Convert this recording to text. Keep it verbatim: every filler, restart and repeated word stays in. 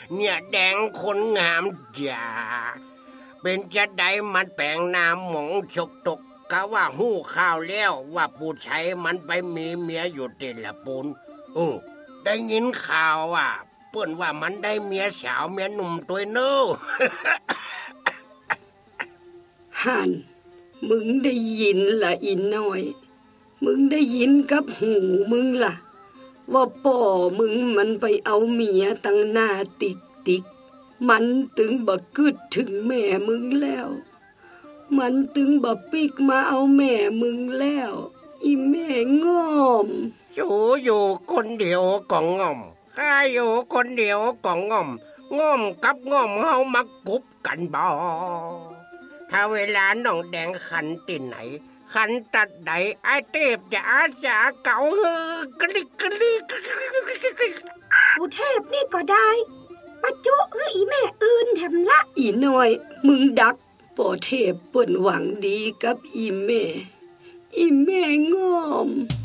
เนี่ยแดงคนงามจ๋าเป็นจะได้มันแปลงนามหมองฉกตกกะว่าหู้ข่าวแล้วว่าปู่ชัยมันไปมีเมียอยู่ติดละปูนเออได้ยินข่าวว่าเปิ้นว่ามันได้เมียสาวเมียหนุ่มตัวเน้อห่านมึงได้ยินล่ะอีน้อยมึงได้ยินกับหูมึงล่ะว่าป่อมึงมันไปเอาเมียตั้งหน้าติ๊กติ๊กมันถึงบ่กึดถึงแม่มึงแล้วมันถึงบ่ปิกมาเอาแม่มึงแล้วอีแม่ง่อมอยู่อยู่คนเดียวก็ง่อมข้าอยู่คนเดียวก็ง่อมง่อมกับง่อมเฮามากุบกันบ่ถ้าเวลาน้องแดงขันติไหนขันตัดใดไอ้เทพจะอาสาเก่าเฮอกลิกกลิกปู่เทพนี่ก็ได้มาจุเอ้ยอีแม่อื่นแถมละอีน้อยมึงดักป่อเทพเปิ้นหวังดีกับอีแม่อีแม่ง่อม